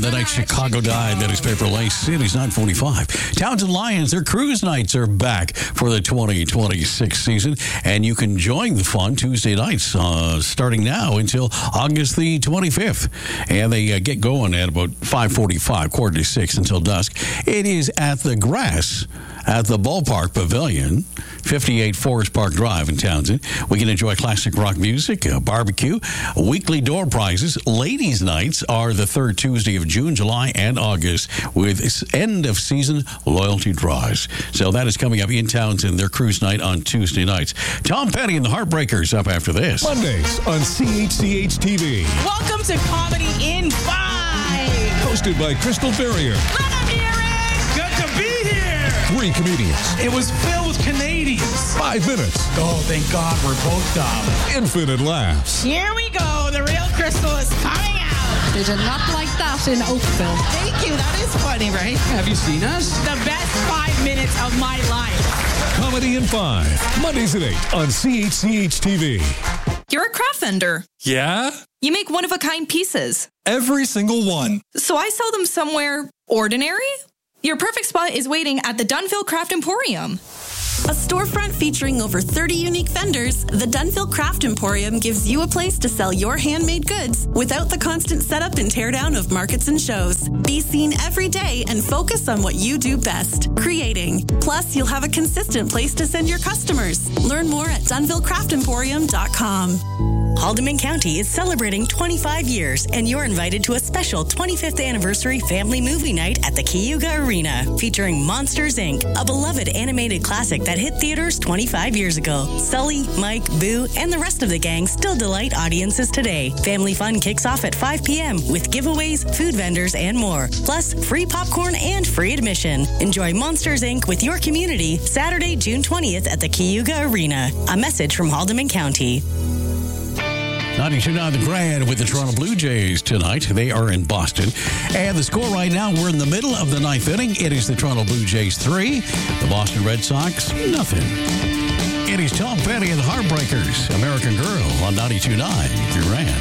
the night Chicago died. That is Paper Lace. It is 9:45. Townsend Lions, their cruise nights are back for the 2026 season, and you can join the fun Tuesday nights starting now until August the 25th. And they get going at about 5:45, 5:45 until dusk. It is at the Grass at the Ballpark Pavilion, 58 Forest Park Drive in Townsend. We can enjoy classic rock music, barbecue, weekly door prizes. Ladies' nights are the third Tuesday of June, July, and August with end-of-season loyalty draws. So that is coming up in Townsend, their cruise night on Tuesday nights. Tom Petty and the Heartbreakers up after this. Mondays on CHCH-TV. Welcome to Comedy in 5. Hosted by Crystal Ferrier. Let them hear it. Good to be here. 3 comedians. It was filled with Canadians. 5 minutes. Oh, thank God we're both dumb. Infinite laughs. Here we go. The real Crystal is coming out. They did not like that in Oakville. Thank you. That is funny, right? Have you seen us? The best 5 minutes of my life. Comedy in 5. Mondays at 8 on CHCH-TV. You're a craft vendor. Yeah? You make one-of-a-kind pieces. Every single one. So I sell them somewhere ordinary? Your perfect spot is waiting at the Dunville Craft Emporium. A storefront featuring over 30 unique vendors, the Dunville Craft Emporium gives you a place to sell your handmade goods without the constant setup and teardown of markets and shows. Be seen every day and focus on what you do best, creating. Plus, you'll have a consistent place to send your customers. Learn more at DunvilleCraftEmporium.com. Haldeman County is celebrating 25 years, and you're invited to a special 25th anniversary family movie night at the Cayuga Arena, featuring Monsters, Inc., a beloved animated classic that hit theaters 25 years ago. Sully, Mike, Boo, and the rest of the gang still delight audiences today. Family fun kicks off at 5 p.m. with giveaways, food vendors, and more. Plus, free popcorn and free admission. Enjoy Monsters, Inc. with your community Saturday, June 20th at the Cayuga Arena. A message from Haldeman County. 92.9 The Grand with the Toronto Blue Jays tonight. They are in Boston. And the score right now, we're in the middle of the 9th inning. It is the Toronto Blue Jays 3, the Boston Red Sox nothing. It is Tom Petty and the Heartbreakers, American Girl on 92.9 The Grand.